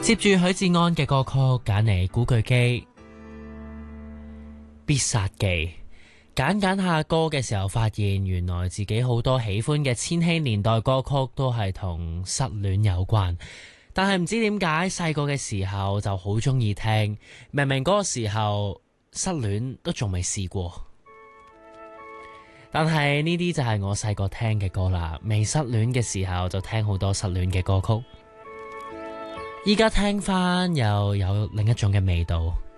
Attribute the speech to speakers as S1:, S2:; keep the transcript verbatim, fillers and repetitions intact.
S1: 接住許志安嘅歌曲揀嚟古巨基必殺技，揀揀下歌嘅時候發現原來自己好多喜歡嘅千禧年代歌曲都係同失戀有關，但係唔知點解細個嘅時候就好中意聽，明明嗰個時候失戀都仲未試過，但係呢啲就係我細個聽嘅歌啦，未失戀嘅時候就聽好多失戀嘅歌曲，依家聽返又有另一種嘅味道。